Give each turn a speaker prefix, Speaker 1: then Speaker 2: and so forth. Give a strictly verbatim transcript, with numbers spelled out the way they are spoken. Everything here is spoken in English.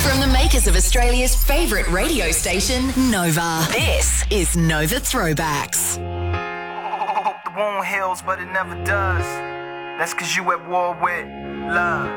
Speaker 1: From the makers of Australia's favourite radio station, Nova. This is Nova Throwbacks.
Speaker 2: Hope the wound heals, but it never does. That's cause you at war with love.